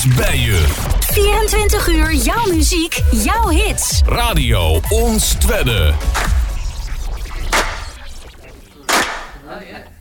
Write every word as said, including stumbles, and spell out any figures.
ons bij je. vierentwintig uur jouw muziek, jouw hits. Radio Ons Twedde. Oh, yeah.